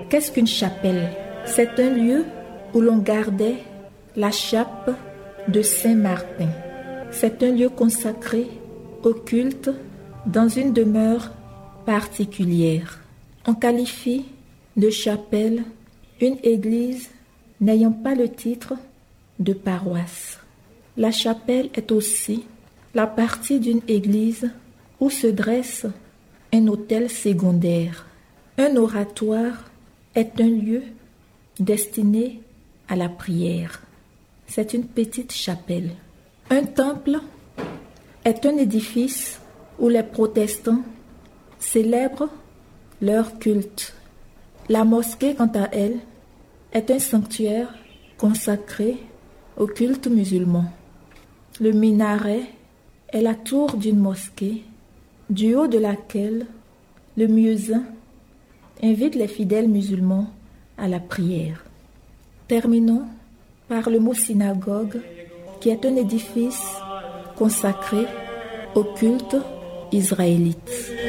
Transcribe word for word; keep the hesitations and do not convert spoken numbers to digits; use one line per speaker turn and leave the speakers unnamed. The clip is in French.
Qu'est-ce qu'une chapelle? C'est un lieu où l'on gardait la chape de Saint-Martin. C'est un lieu consacré au culte dans une demeure particulière. On qualifie de chapelle une église n'ayant pas le titre de paroisse. La chapelle est aussi la partie d'une église où se dresse un autel secondaire. Un oratoire est un lieu destiné à la prière. C'est une petite chapelle. Un temple est un édifice où les protestants célèbrent leur culte. La mosquée, quant à elle, est un sanctuaire consacré au culte musulman. Le minaret est la tour d'une mosquée, du haut de laquelle le muezzin invite les fidèles musulmans à la prière. Terminons par le mot synagogue, qui est un édifice consacré au culte israélite.